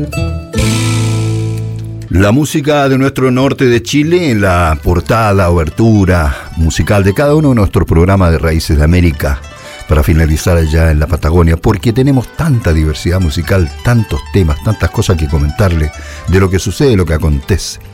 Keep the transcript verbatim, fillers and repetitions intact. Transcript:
La música de nuestro norte de Chile en la portada, obertura musical de cada uno de nuestros programas de Raíces de América, para finalizar allá en la Patagonia, porque tenemos tanta diversidad musical, tantos temas, tantas cosas que comentarle de lo que sucede, lo que acontece.